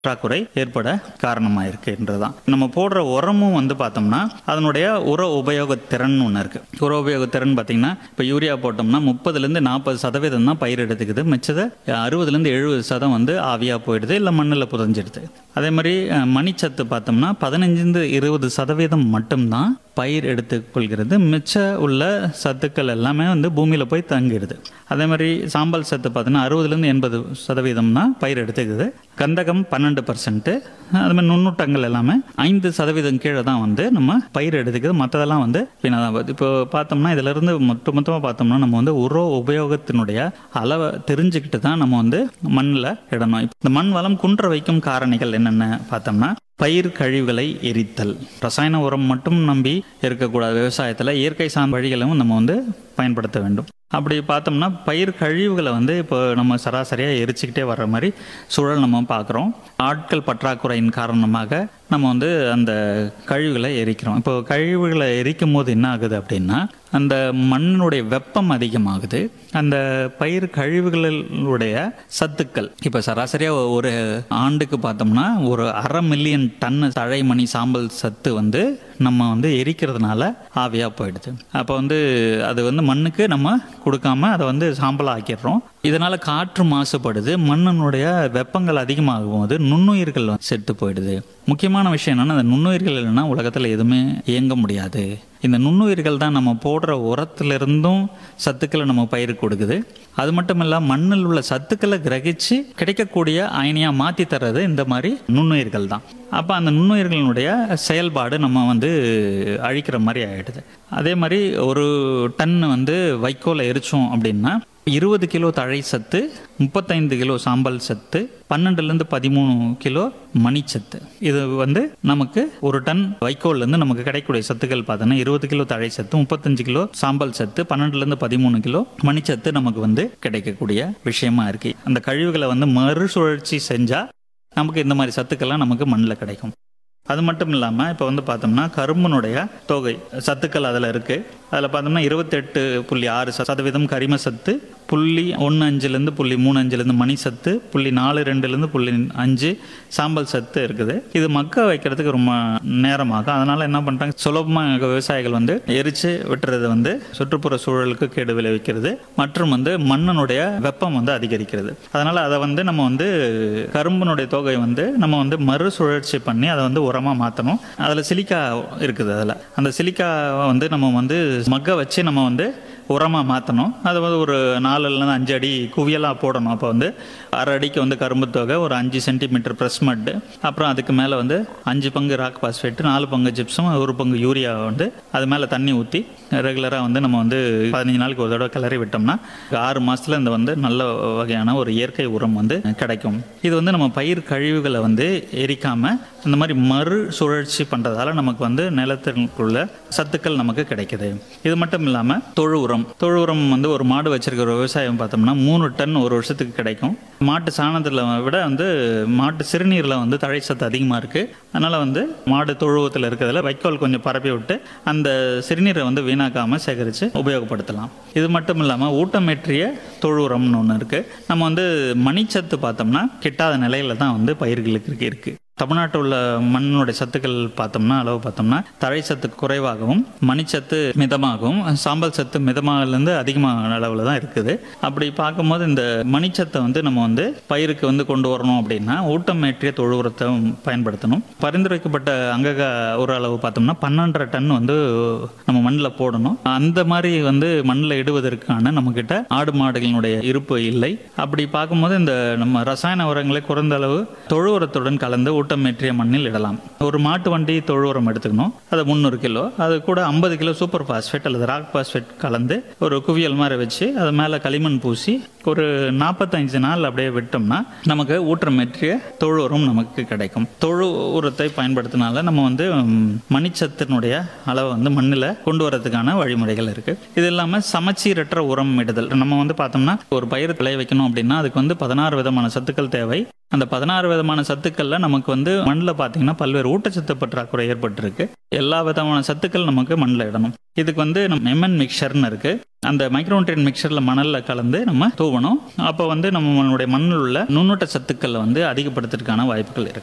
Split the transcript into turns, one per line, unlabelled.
பற்றாக்குறை ஏற்பட காரணமாக இருக்குன்றதுதான். நம்ம போடுற உரமும் பார்த்தோம்னா அதனுடைய உர உபயோகத்திறன் ஒன்று இருக்குது. உர உபயோகத்திறன் பார்த்தீங்கன்னா இப்போ யூரியா போட்டோம்னா 30-40% தான் பயிர் எடுத்துக்குது. மிச்சதை 60-70% ஆவியாக போயிடுது, இல்லை மண்ணில் புதஞ்சிடுது. அதே மாதிரி மணிச்சத்து பார்த்தோம்னா 15-20% மட்டும்தான் பயிர் எடுத்துக்கொள்கிறது. மிச்ச உள்ள சத்துக்கள் எல்லாமே பூமியில் போய் தங்கிடுது. அதே மாதிரி சாம்பல் சத்து பார்த்தோன்னா 60-80% தான் பயிர் எடுத்துக்குது. கந்தகம் 12%. அது மாதிரி நுண்ணூட்டங்கள் எல்லாமே 5% கீழே தான் நம்ம பயிர் எடுத்துக்குது. மற்றதெல்லாம் வீணாதான். இப்போ பார்த்தோம்னா இதிலிருந்து மொத்தமாக பார்த்தோம்னா நம்ம உர உபயோகத்தினுடைய அளவை தெரிஞ்சுக்கிட்டு தான் நம்ம மண்ணில் இடணும். இந்த மண் வளம் குன்ற வைக்கும் காரணிகள் என்னென்ன பார்த்தோம்னா, பயிர் கழிவுகளை எரித்தல். ரசாயன உரம் மட்டும் நம்பி இருக்கக்கூடாது. விவசாயத்தில் இயற்கை சார்ந்த வழிகளும் நம்ம பயன்படுத்த வேண்டும். அப்படி பார்த்தோம்னா பயிர் கழிவுகளை இப்போ நம்ம சராசரியாக எரிச்சுக்கிட்டே வர்ற மாதிரி சூழல் நம்ம பார்க்குறோம். ஆட்கள் பற்றாக்குறையின் காரணமாக நம்ம அந்த கழிவுகளை எரிக்கிறோம். இப்போ கழிவுகளை எரிக்கும் போது என்ன ஆகுது அப்படின்னா, அந்த மண்ணுடைய வெப்பம் அதிகமாகுது. அந்த பயிர் கழிவுகளுடைய சத்துக்கள் இப்போ சராசரியாக ஒரு ஆண்டுக்கு பார்த்தோம்னா ஒரு 500,000 டன் தழைமணி சாம்பல் சத்து நம்ம எரிக்கிறதுனால ஆவியாக போயிடுது. அப்போ அது மண்ணுக்கு நம்ம கொடுக்காம அதை சாம்பலாக ஆக்கிடுறோம். இதனால் காற்று மாசுபடுது. மண்ணினுடைய வெப்பங்கள் அதிகமாகும் போது நுண்ணுயிர்கள் செத்து போயிடுது. முக்கியமான விஷயம் என்னென்னா, அந்த நுண்ணுயிர்கள் இல்லைன்னா உலகத்தில் எதுவுமே இயங்க முடியாது. இந்த நுண்ணுயிர்கள் தான் நம்ம போடுற உரத்திலிருந்தும் சத்துக்களை நம்ம பயிருக்கு கொடுக்குது. அது மட்டும் இல்லை, மண்ணில் உள்ள சத்துக்களை கிரகிச்சு கிடைக்கக்கூடிய அயனியாக மாற்றி தர்றது இந்த மாதிரி நுண்ணுயிர்கள் தான். அப்போ அந்த நுண்ணுயிர்களினுடைய செயல்பாடு நம்ம அழிக்கிற மாதிரி ஆகிடுது. அதே மாதிரி ஒரு டன் வைக்கோலை எரிச்சோம் அப்படின்னா 20 கிலோ தழை சத்து, 35 கிலோ சாம்பல் சத்து, 12-13 கிலோ மணிச்சத்து. இது நமக்கு ஒரு டன் வைக்கோல்லேருந்து நமக்கு கிடைக்கக்கூடிய சத்துக்கள் பார்த்தோன்னா 20 கிலோ தழை சத்து, 35 கிலோ சாம்பல் சத்து, 12-13 கிலோ மணிச்சத்து நமக்கு கிடைக்கக்கூடிய விஷயமா இருக்கு. அந்த கழிவுகளை மறுசுழற்சி செஞ்சால் நமக்கு இந்த மாதிரி சத்துக்கள்லாம் நமக்கு மண்ணில் கிடைக்கும். அது மட்டும் இல்லாமல் இப்போ பார்த்தோம்னா கரும்புனுடைய தொகை சத்துக்கள் அதில் இருக்குது. அதில் பார்த்தோம்னா 28.6% கரிம சத்து, 0.15 0.35 மணி சத்து, 0.42 சாம்பல் சத்து இருக்குது. இது மக்க வைக்கிறதுக்கு ரொம்ப நேரமாகும். அதனால் என்ன பண்ணுறாங்க, சுலபமாக விவசாயிகள் எரித்து விட்டுறது சுற்றுப்புற சூழலுக்கு கேடு விளைவிக்கிறது மற்றும் மண்ணினுடைய வெப்பம் அதிகரிக்கிறது. அதனால் அதை நம்ம கரும்பினுடைய தொகை நம்ம மறுசுழற்சி பண்ணி அதை உரமாக மாற்றணும். அதில் சிலிக்கா இருக்குது. அதில் அந்த சிலிக்காவை நம்ம மக்க வச்சு நம்ம உரமாக மாற்றணும். அது ஒரு 4-5 அடி குவியலாக போடணும். அப்போ 1/2 அடிக்கு கரும்பு தொகை, ஒரு 5 சென்டிமீட்டர் ப்ரெஸ் மட்டு, அப்புறம் அதுக்கு மேலே 5 பங்கு ராக் பாஸ்பேட்டு, 4 பங்கு ஜிப்சம், 1 பங்கு யூரியா அது மேலே தண்ணி ஊற்றி ரெகுலராக நம்ம 15 நாளுக்கு ஒரு தடவை கிளறி விட்டோம்னா 6 மாதத்தில் இந்த நல்ல வகையான ஒரு இயற்கை உரம் கிடைக்கும். இது நம்ம பயிர் கழிவுகளை எரிக்காமல் இந்த மாதிரி மறு சுழற்சி பண்ணுறதால நமக்கு நிலத்திற்குள்ள சத்துக்கள் நமக்கு கிடைக்குது. இது மட்டும் இல்லாமல் தொழு உரம் ஒரு மாடு வச்சிருக்கிற விவசாயம் பார்த்தோம்னா 3 டன் ஒரு வருஷத்துக்கு கிடைக்கும். மாட்டு சாணத்தில் விட மாட்டு சிறுநீரில் தழை சத்து அதிகமாக இருக்குது. அதனால் மாடு தொழுவத்தில் இருக்கிறதுல வைக்கோல் கொஞ்சம் பரப்பி விட்டு அந்த சிறுநீரை வீணாக்காமல் சேகரித்து உபயோகப்படுத்தலாம். இது மட்டும் இல்லாமல் ஊட்டமேற்றிய தொழு உரம்னு ஒன்று இருக்குது. நம்ம மணிச்சத்து பார்த்தோம்னா கிட்டாத நிலையில தான் பயிர்களுக்கு இருக்குது. தமிழ்நாட்டில் உள்ள மண்ணுடைய சத்துக்கள் பார்த்தோம்னா அளவு பார்த்தோம்னா தழை சத்து குறைவாகவும் மணிச்சத்து மிதமாகவும் சாம்பல் சத்து மிதமாகலேருந்து அதிகமான அளவில் தான் இருக்குது. அப்படி பார்க்கும்போது இந்த மணிச்சத்தை நம்ம பயிருக்கு கொண்டு வரணும் அப்படின்னா ஊட்டமேற்றிய தொழு உரத்தை பயன்படுத்தணும். பரிந்துரைக்கப்பட்ட அங்கக ஒரு அளவு பார்த்தோம்னா 12.5 டன் நம்ம மண்ணில் போடணும். அந்த மாதிரி மண்ணில் இடுவதற்கான நம்மக்கிட்ட ஆடு மாடுகளினுடைய இருப்பு இல்லை. அப்படி பார்க்கும்போது இந்த நம்ம ரசாயன உரங்களை குறைந்த அளவு தொழு உரத்துடன் கலந்து ஊட்டமேற்றிய மண்ணில் இடலாம். ஒரு மாட்டு வண்டி தொழு உரம் எடுத்துக்கணும். அது 300 கிலோ, அது கூட 50 கிலோ சூப்பர் பாஸ்பேட் அல்லது ராக் பாஸ்பேட் கலந்து ஒரு குவியல் மாதிரி வச்சு அது மேலே களிமண் பூசி ஒரு 45 நாள் அப்படியே விட்டோம்னா நமக்கு ஊட்டமேற்றிய தொழு உரம் நமக்கு கிடைக்கும். தொழு உரத்தை பயன்படுத்தினால நம்ம மணிச்சத்தினுடைய அளவை மண்ணில் கொண்டு வரதுக்கான வழிமுறைகள் இருக்கு. இது இல்லாமல் சமச்சீரற்ற உரம் இடுதல். நம்ம பார்த்தோம்னா ஒரு பயிர் விளைய வைக்கணும் அப்படின்னா அதுக்கு 16 விதமான சத்துக்கள் தேவை. அந்த 16 விதமான சத்துக்கள்ல நமக்கு வந்து மண்ணில் பார்த்தீங்கன்னா பல்வேறு ஊட்டச்சத்து பற்றாக்குறை ஏற்பட்டிருக்கு. எல்லா விதமான சத்துக்கள் நமக்கு மண்ணில் இடணும். இதுக்கு வந்து நம்ம எம்என் மிக்சர்னு இருக்கு. அந்த மைக்ரோநியூட்ரியன்ட் மிக்சரில் மணலில் கலந்து நம்ம தூவணும். அப்போ வந்து நம்மளுடைய மண்ணில் உள்ள நுண்ணூட்ட சத்துக்களை வந்து அதிகப்படுத்துறதுக்கான வாய்ப்புகள் இருக்கு.